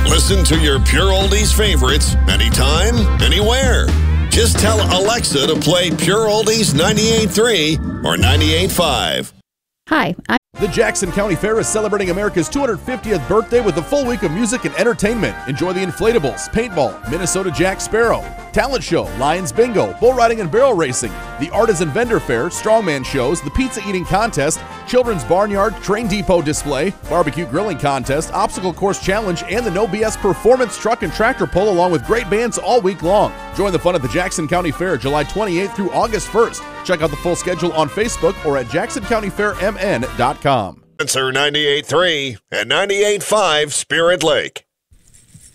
Listen to your Pure Oldies favorites anytime, anywhere. Just tell Alexa to play Pure Oldies 98.3 or 98.5. Hi, The Jackson County Fair is celebrating America's 250th birthday with a full week of music and entertainment. Enjoy the inflatables, paintball, Minnesota Jack Sparrow, talent show, Lions Bingo, bull riding and barrel racing, the Artisan Vendor Fair, strongman shows, the pizza eating contest, children's barnyard, train depot display, barbecue grilling contest, obstacle course challenge, and the No BS performance truck and tractor pull along with great bands all week long. Join the fun at the Jackson County Fair July 28th through August 1st. Check out the full schedule on Facebook or at jacksoncountyfairmn.com. Answer 98.3 and 98.5 Spirit Lake.